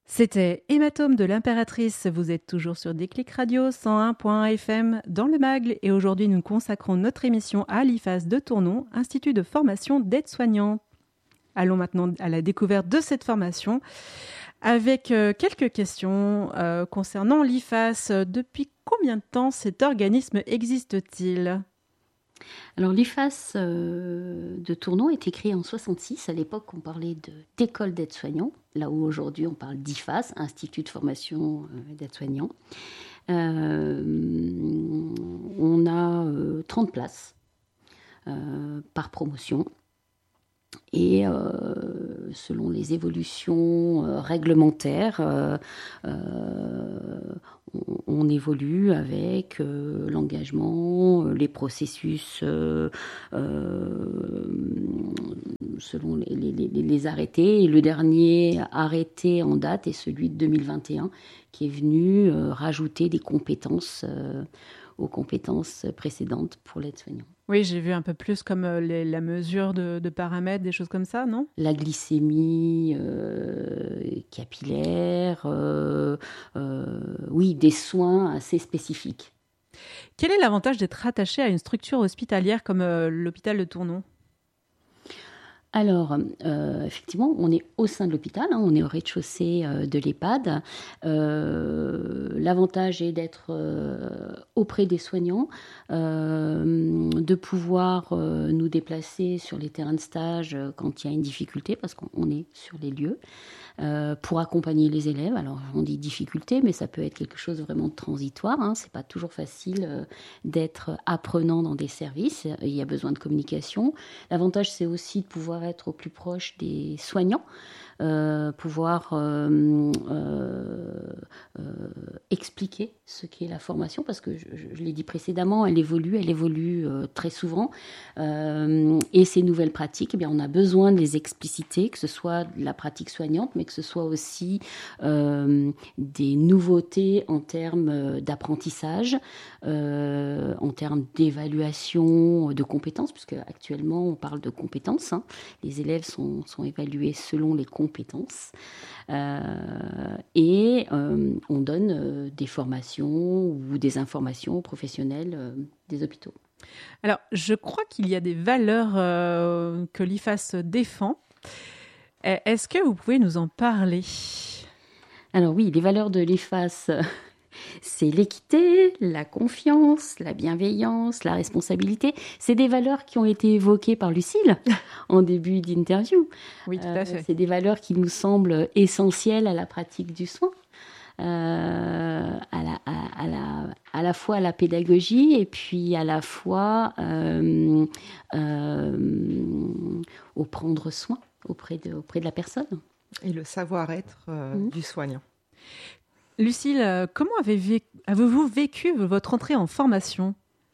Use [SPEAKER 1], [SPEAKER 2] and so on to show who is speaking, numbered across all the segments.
[SPEAKER 1] C'était Hématome de l'Impératrice. Vous êtes toujours sur Déclic Radio 101.1 FM dans le Magle et aujourd'hui nous consacrons notre émission à l'IFAS de Tournon, Institut de formation d'aide-soignants. Allons maintenant à la découverte de cette formation avec quelques questions concernant l'IFAS. Depuis combien de temps cet organisme existe-t-il ?
[SPEAKER 2] Alors l'IFAS de Tournon a été créé en 1966. À l'époque, on parlait d'école d'aide-soignants, là où aujourd'hui on parle d'IFAS, Institut de formation d'aide-soignants. On a 30 places par promotion. Et selon les évolutions réglementaires, on évolue avec l'engagement, les processus selon les arrêtés. Et le dernier arrêté en date est celui de 2021 qui est venu rajouter des compétences aux compétences précédentes pour l'aide-soignant.
[SPEAKER 1] Oui, j'ai vu un peu plus comme la mesure de paramètres, des choses comme ça, non ?
[SPEAKER 2] La glycémie capillaire, oui, des soins assez spécifiques.
[SPEAKER 1] Quel est l'avantage d'être rattaché à une structure hospitalière comme l'hôpital de Tournon ?
[SPEAKER 2] Alors, effectivement, on est au sein de l'hôpital, on est au rez-de-chaussée de l'EHPAD. L'avantage est d'être auprès des soignants, de pouvoir nous déplacer sur les terrains de stage quand il y a une difficulté, parce qu'on est sur les lieux, pour accompagner les élèves. Alors, on dit difficulté, mais ça peut être quelque chose vraiment de transitoire. C'est pas toujours facile d'être apprenant dans des services. Il y a besoin de communication. L'avantage, c'est aussi de pouvoir être au plus proche des soignants, pouvoir expliquer ce qu'est la formation, parce que je l'ai dit précédemment, elle évolue très souvent, et ces nouvelles pratiques, eh bien, on a besoin de les expliciter, que ce soit de la pratique soignante, mais que ce soit aussi des nouveautés en termes d'apprentissage, en termes d'évaluation de compétences, puisque actuellement on parle de compétences, les élèves sont évalués selon les compétences, et on donne des formations ou des informations aux professionnels des hôpitaux.
[SPEAKER 1] Alors, je crois qu'il y a des valeurs que l'IFAS défend. Est-ce que vous pouvez nous en parler ?
[SPEAKER 2] Alors oui, les valeurs de l'IFAS, c'est l'équité, la confiance, la bienveillance, la responsabilité. C'est des valeurs qui ont été évoquées par Lucille en début d'interview.
[SPEAKER 1] Oui, tout à fait.
[SPEAKER 2] C'est des valeurs qui nous semblent essentielles à la pratique du soin. À la fois à la pédagogie et puis à la fois au prendre soin auprès de la personne.
[SPEAKER 3] Et le savoir-être du soignant.
[SPEAKER 1] Lucille, comment avez-vous vécu votre entrée en formation ?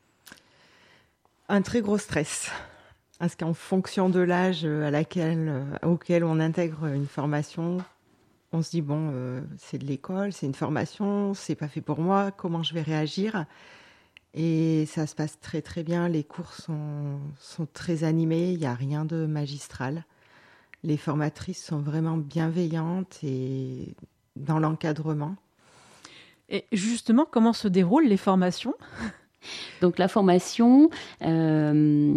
[SPEAKER 3] Un très gros stress. Parce qu'en fonction de l'âge auquel on intègre une formation, on se dit, c'est de l'école, c'est une formation, c'est pas fait pour moi, comment je vais réagir ? Et ça se passe très très bien, les cours sont très animés, il n'y a rien de magistral. Les formatrices sont vraiment bienveillantes et dans l'encadrement.
[SPEAKER 1] Et justement, comment se déroulent les formations ?
[SPEAKER 2] Donc la formation, elle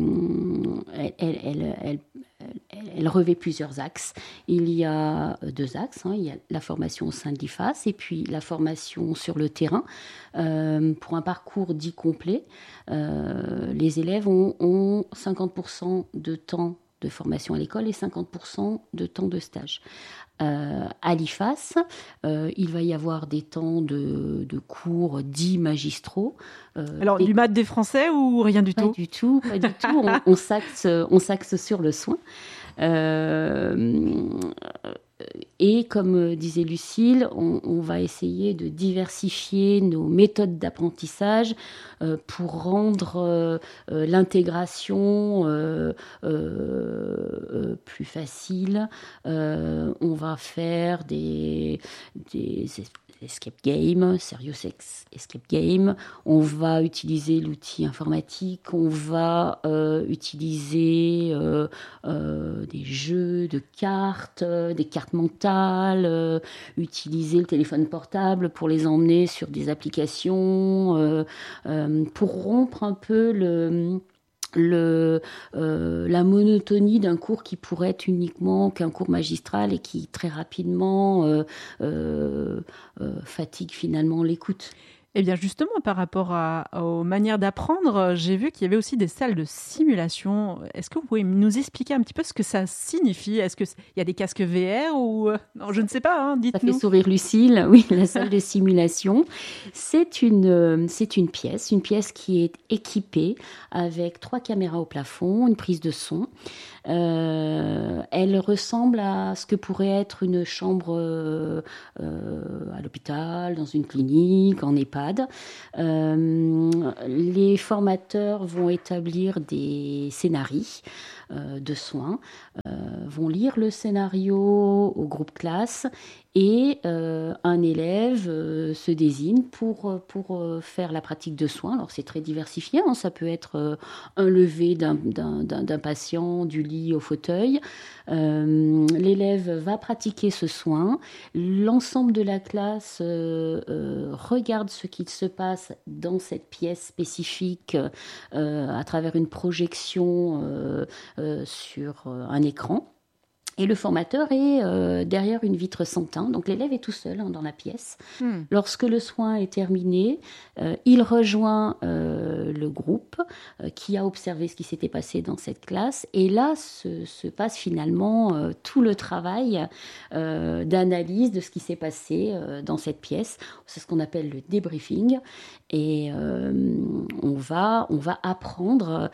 [SPEAKER 2] revêt plusieurs axes. Il y a 2 axes. Il y a la formation au sein de l'IFAS et puis la formation sur le terrain. Pour un parcours dit complet, les élèves ont 50% de temps de formation à l'école et 50% de temps de stage. À l'IFAS, il va y avoir des temps de cours dits magistraux.
[SPEAKER 1] Alors, du maths des français ou rien du tout ?
[SPEAKER 2] Pas du tout. On s'axe sur le soin. Et comme disait Lucille, on va essayer de diversifier nos méthodes d'apprentissage pour rendre l'intégration plus facile. On va faire des Escape Game, Serious Escape Game. On va utiliser l'outil informatique, on va utiliser des jeux de cartes, des cartes mentales, utiliser le téléphone portable pour les emmener sur des applications, pour rompre un peu la monotonie d'un cours qui pourrait être uniquement qu'un cours magistral et qui très rapidement fatigue finalement l'écoute.
[SPEAKER 1] Eh bien justement, par rapport aux manières d'apprendre, j'ai vu qu'il y avait aussi des salles de simulation. Est-ce que vous pouvez nous expliquer un petit peu ce que ça signifie ? Est-ce qu'il y a des casques VR ou... Non, je ne sais pas, hein, dites-nous.
[SPEAKER 2] Ça fait sourire Lucille. Oui, la salle de simulation, c'est une pièce qui est équipée avec 3 caméras au plafond, une prise de son. Elle ressemble à ce que pourrait être une chambre à l'hôpital, dans une clinique, en EHPAD. Les formateurs vont établir des scénarios de soins, vont lire le scénario au groupe classe et un élève se désigne pour faire la pratique de soins. Alors c'est très diversifié, hein. Ça peut être un lever d'un patient du lit au fauteuil. L'élève va pratiquer ce soin. L'ensemble de la classe regarde ce qu'il se passe dans cette pièce spécifique à travers une projection sur un écran. Et le formateur est derrière une vitre sans teint, donc l'élève est tout seul dans la pièce. Lorsque le soin est terminé, il rejoint le groupe qui a observé ce qui s'était passé dans cette classe. Et là se passe finalement tout le travail d'analyse de ce qui s'est passé dans cette pièce. C'est ce qu'on appelle le débriefing. Et on va apprendre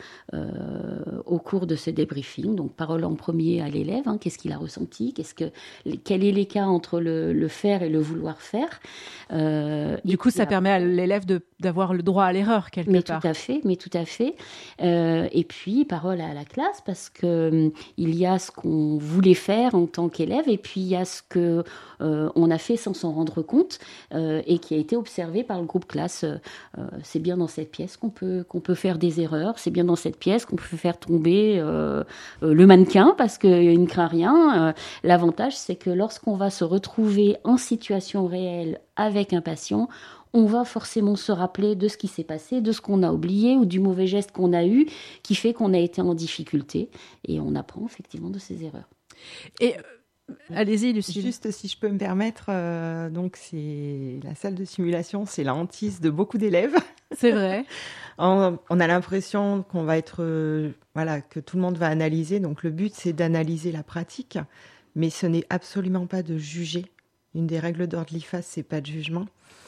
[SPEAKER 2] au cours de ce débriefing, donc parole en premier à l'élève, qu'est-ce qu'il a ressenti, quel est l'écart entre le faire et le vouloir faire.
[SPEAKER 1] Du coup, ça permet à l'élève d'avoir le droit à l'erreur quelque part.
[SPEAKER 2] Mais tout à fait. Et puis, parole à la classe, parce que il y a ce qu'on voulait faire en tant qu'élève, et puis il y a ce que on a fait sans s'en rendre compte, et qui a été observé par le groupe classe. C'est bien dans cette pièce qu'on peut faire des erreurs, c'est bien dans cette pièce qu'on peut faire tomber le mannequin, parce qu'il ne craint rien. L'avantage, c'est que lorsqu'on va se retrouver en situation réelle avec un patient, on va forcément se rappeler de ce qui s'est passé, de ce qu'on a oublié ou du mauvais geste qu'on a eu, qui fait qu'on a été en difficulté, et on apprend effectivement de ses erreurs.
[SPEAKER 1] Et allez-y, Lucille.
[SPEAKER 3] Juste si je peux me permettre, donc c'est la salle de simulation, c'est la hantise de beaucoup d'élèves.
[SPEAKER 1] C'est vrai.
[SPEAKER 3] On a l'impression qu'on va être, que tout le monde va analyser. Donc le but, c'est d'analyser la pratique, mais ce n'est absolument pas de juger. Une des règles d'ordre de l'IFAS, c'est pas de jugement.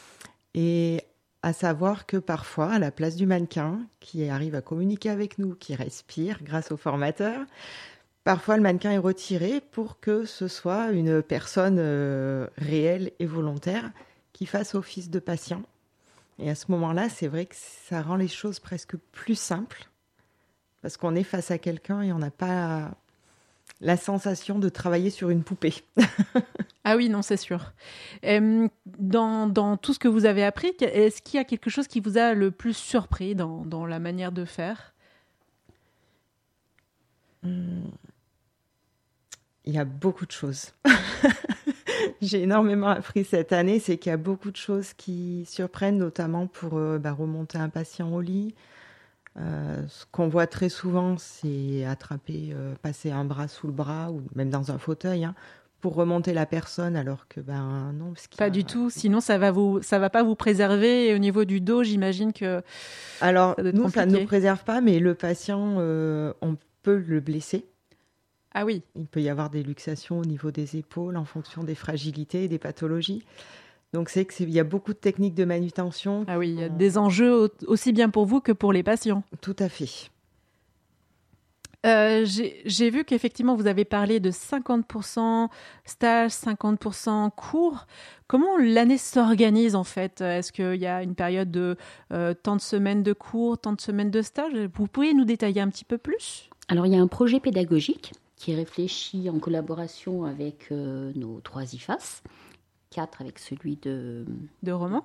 [SPEAKER 3] Et à savoir que parfois, à la place du mannequin qui arrive à communiquer avec nous, qui respire grâce au formateur, parfois le mannequin est retiré pour que ce soit une personne réelle et volontaire qui fasse office de patient. Et à ce moment-là, c'est vrai que ça rend les choses presque plus simples, parce qu'on est face à quelqu'un et on n'a pas la sensation de travailler sur une poupée.
[SPEAKER 1] Ah oui, non, c'est sûr. Dans tout ce que vous avez appris, est-ce qu'il y a quelque chose qui vous a le plus surpris dans la manière de faire ?
[SPEAKER 3] Il y a beaucoup de choses. J'ai énormément appris cette année, c'est qu'il y a beaucoup de choses qui surprennent, notamment pour remonter un patient au lit. Ce qu'on voit très souvent, c'est passer un bras sous le bras ou même dans un fauteuil pour remonter la personne, alors que non.
[SPEAKER 1] Pas du tout, sinon ça va pas vous préserver. Et au niveau du dos, j'imagine que
[SPEAKER 3] alors,
[SPEAKER 1] ça doit être
[SPEAKER 3] nous,
[SPEAKER 1] compliqué.
[SPEAKER 3] Ça ne nous préserve pas, mais le patient, on peut le blesser.
[SPEAKER 1] Ah oui.
[SPEAKER 3] Il peut y avoir des luxations au niveau des épaules en fonction des fragilités et des pathologies. Donc, il y a beaucoup de techniques de manutention.
[SPEAKER 1] Ah oui, il y a des enjeux aussi bien pour vous que pour les patients.
[SPEAKER 3] Tout à fait.
[SPEAKER 1] J'ai vu qu'effectivement, vous avez parlé de 50% stage, 50% cours. Comment l'année s'organise en fait ? Est-ce qu'il y a une période de tant de semaines de cours, tant de semaines de stage ? Vous pouvez nous détailler un petit peu plus ?
[SPEAKER 2] Alors, il y a un projet pédagogique qui est réfléchi en collaboration avec nos 3 IFAS. 4 avec celui de
[SPEAKER 1] roman.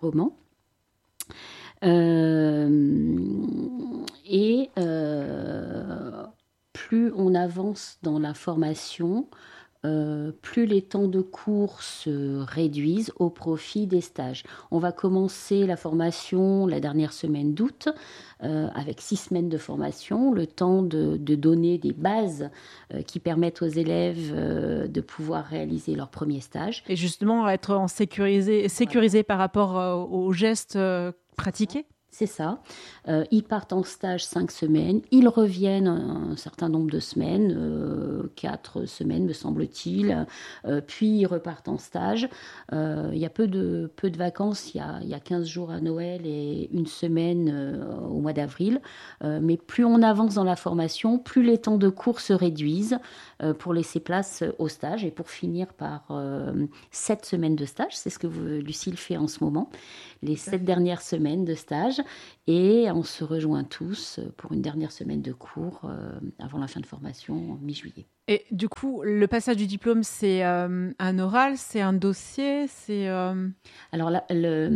[SPEAKER 2] Plus on avance dans la formation, plus les temps de cours se réduisent au profit des stages. On va commencer la formation la dernière semaine d'août, avec 6 semaines de formation, le temps de donner des bases qui permettent aux élèves de pouvoir réaliser leur premier stage.
[SPEAKER 1] Et justement, être sécurisé par rapport aux gestes pratiqués.
[SPEAKER 2] C'est ça. Ils partent en stage 5 semaines. Ils reviennent un certain nombre de semaines, 4 semaines me semble-t-il. Puis ils repartent en stage. Il y a peu de vacances. Il y a 15 jours à Noël et 1 semaine au mois d'avril. Mais plus on avance dans la formation, plus les temps de cours se réduisent pour laisser place au stage et pour finir par 7 semaines de stage. C'est ce que Lucille fait en ce moment. Les 7 dernières semaines de stage. Et on se rejoint tous pour une dernière semaine de cours avant la fin de formation, mi-juillet.
[SPEAKER 1] Et du coup, le passage du diplôme, c'est un oral, c'est un dossier, c'est...
[SPEAKER 2] Alors là,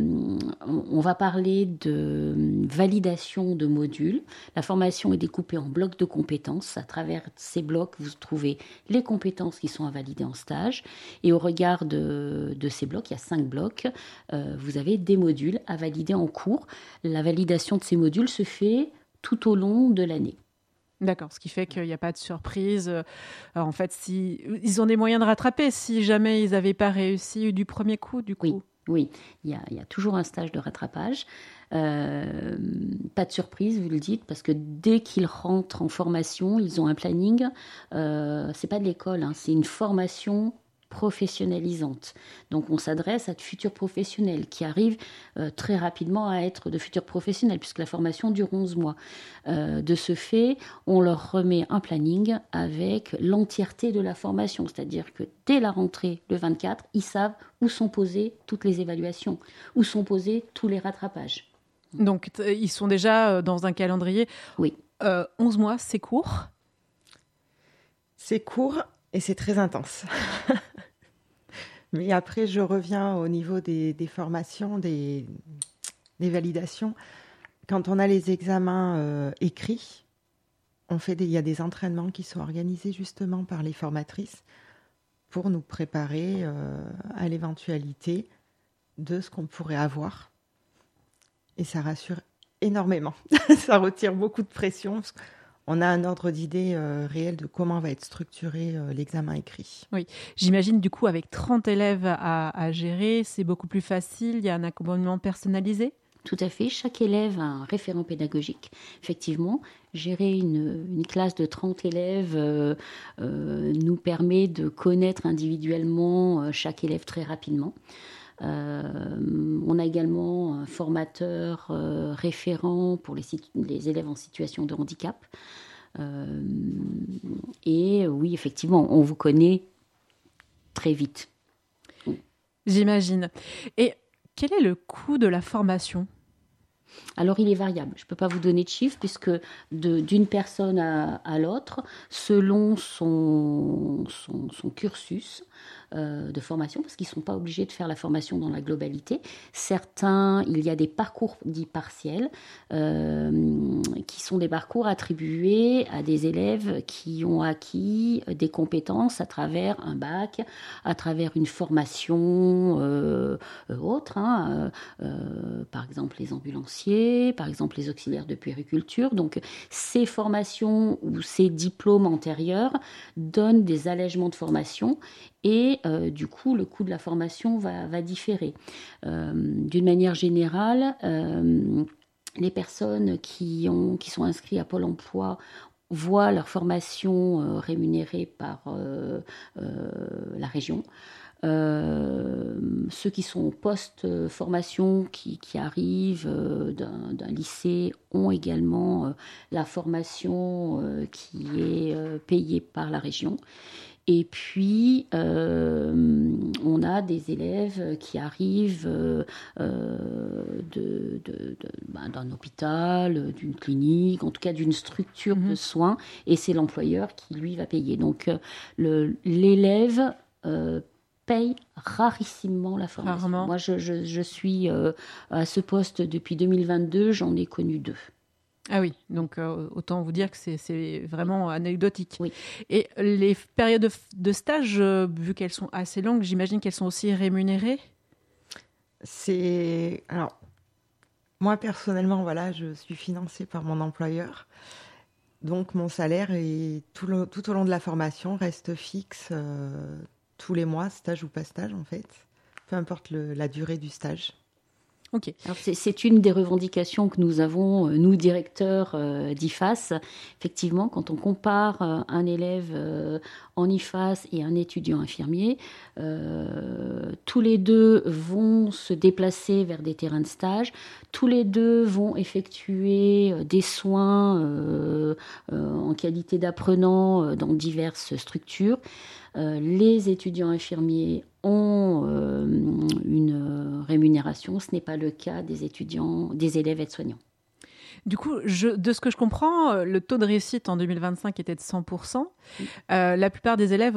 [SPEAKER 2] on va parler de validation de modules. La formation est découpée en blocs de compétences. À travers ces blocs, vous trouvez les compétences qui sont à valider en stage. Et au regard de ces blocs, il y a 5 blocs, vous avez des modules à valider en cours. La validation de ces modules se fait tout au long de l'année.
[SPEAKER 1] D'accord, ce qui fait qu'il n'y a pas de surprise. Alors en fait, ils ont des moyens de rattraper si jamais ils n'avaient pas réussi du premier coup, du coup.
[SPEAKER 2] Oui, il y a toujours un stage de rattrapage. Pas de surprise, vous le dites, parce que dès qu'ils rentrent en formation, ils ont un planning. C'est pas de l'école, c'est une formation professionnalisante. Donc on s'adresse à de futurs professionnels qui arrivent très rapidement à être de futurs professionnels puisque la formation dure 11 mois. De ce fait, on leur remet un planning avec l'entièreté de la formation, c'est-à-dire que dès la rentrée, le 24, ils savent où sont posées toutes les évaluations, où sont posés tous les rattrapages.
[SPEAKER 1] Donc ils sont déjà dans un calendrier.
[SPEAKER 2] Oui.
[SPEAKER 1] 11 mois, c'est court.
[SPEAKER 3] C'est court et c'est très intense. Mais après, je reviens au niveau des formations, des validations. Quand on a les examens écrits, il y a des entraînements qui sont organisés justement par les formatrices pour nous préparer à l'éventualité de ce qu'on pourrait avoir. Et ça rassure énormément. Ça retire beaucoup de pression. On a un ordre d'idée réel de comment va être structuré l'examen écrit.
[SPEAKER 1] Oui, j'imagine du coup avec 30 élèves à gérer, c'est beaucoup plus facile, il y a un accompagnement personnalisé ?
[SPEAKER 2] Tout à fait, chaque élève a un référent pédagogique. Effectivement, gérer une classe de 30 élèves nous permet de connaître individuellement chaque élève très rapidement. On a également un formateur référent pour les élèves en situation de handicap. Et oui, effectivement, on vous connaît très vite.
[SPEAKER 1] J'imagine. Et quel est le coût de la formation ?
[SPEAKER 2] Alors, il est variable. Je ne peux pas vous donner de chiffres puisque d'une personne à l'autre, selon son cursus de formation, parce qu'ils ne sont pas obligés de faire la formation dans la globalité. Certains, il y a des parcours dits partiels qui sont des parcours attribués à des élèves qui ont acquis des compétences à travers un bac, à travers une formation autre, par exemple les ambulanciers, par exemple les auxiliaires de puériculture. Donc ces formations ou ces diplômes antérieurs donnent des allègements de formation et du coup le coût de la formation va différer. D'une manière générale, les personnes qui sont inscrites à Pôle emploi voient leur formation rémunérée par la région. Ceux qui sont post-formation, qui arrivent d'un lycée, ont également la formation qui est payée par la région. Et puis, on a des élèves qui arrivent d'un hôpital, d'une clinique, en tout cas d'une structure de soins, et c'est l'employeur qui, lui, va payer. Donc, l'élève paye rarissimement la formation.
[SPEAKER 1] Rarement.
[SPEAKER 2] Moi, je suis à ce poste depuis 2022, j'en ai connu 2.
[SPEAKER 1] Ah oui, donc autant vous dire que c'est vraiment anecdotique.
[SPEAKER 2] Oui.
[SPEAKER 1] Et les périodes de stage, vu qu'elles sont assez longues, j'imagine qu'elles sont aussi rémunérées?
[SPEAKER 3] Alors, moi personnellement, voilà, je suis financée par mon employeur. Donc mon salaire est tout au long de la formation reste fixe tous les mois, stage ou pas stage en fait, peu importe la durée du stage.
[SPEAKER 1] Ok.
[SPEAKER 2] Alors c'est une des revendications que nous avons, nous directeurs d'IFAS. Effectivement, quand on compare un élève en IFAS et un étudiant infirmier, tous les deux vont se déplacer vers des terrains de stage, tous les deux vont effectuer des soins en qualité d'apprenant dans diverses structures. Les étudiants infirmiers ont une rémunération, ce n'est pas le cas des élèves aides-soignants.
[SPEAKER 1] Du coup, de ce que je comprends, le taux de réussite en 2025 était de 100%. La plupart des élèves